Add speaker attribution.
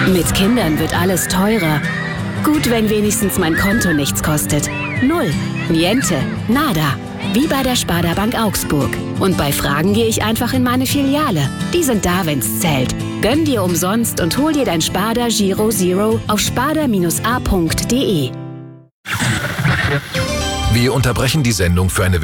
Speaker 1: Mit Kindern wird alles teurer. Gut, wenn wenigstens mein Konto nichts kostet. Null, niente, nada. Wie bei der Sparda Bank Augsburg. Und bei Fragen gehe ich einfach in meine Filiale. Die sind da, wenn's zählt. Gönn dir umsonst und hol dir dein Sparda Giro Zero auf sparda-a.de.
Speaker 2: Wir unterbrechen die Sendung für eine